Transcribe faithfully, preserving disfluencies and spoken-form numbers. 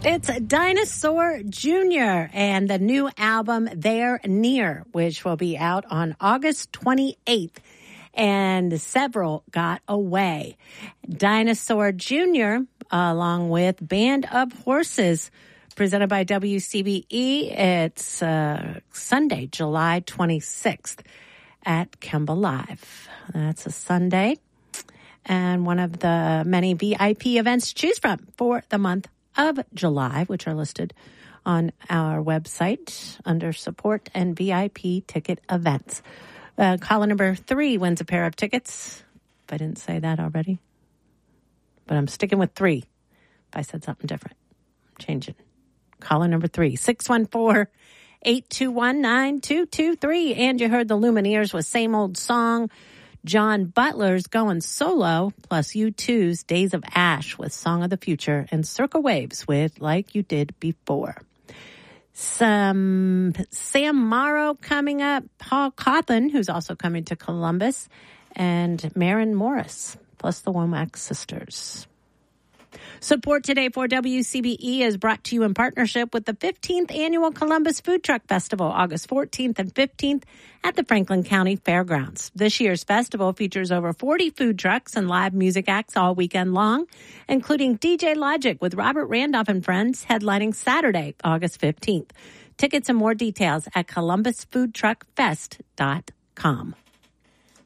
It's Dinosaur Junior and the new album, They're Near, which will be out on August twenty-eighth. And several got away. Dinosaur Junior, along with Band of Horses, presented by W C B E. It's uh, Sunday, July twenty-sixth at Kemba Live. That's a Sunday. And one of the many V I P events to choose from for the month of July, which are listed on our website under support and V I P ticket events. Uh, caller number three wins a pair of tickets. If I didn't say that already. But I'm sticking with three. If I said something different, I'm changing. Caller number three, six one four, eight two one, nine two two three. And you heard the Lumineers with Same Old Song. John Butler's Going Solo, plus U two's Days of Ash with Song of the Future, and Circa Waves with Like You Did Before. Some Sam Morrow coming up, Paul Cawthon, who's also coming to Columbus, and Maren Morris, plus the Womack Sisters. Support today for W C B E is brought to you in partnership with the fifteenth Annual Columbus Food Truck Festival, August fourteenth and fifteenth at the Franklin County Fairgrounds. This year's festival features over forty food trucks and live music acts all weekend long, including D J Logic with Robert Randolph and Friends headlining Saturday, August fifteenth. Tickets and more details at columbus food truck fest dot com.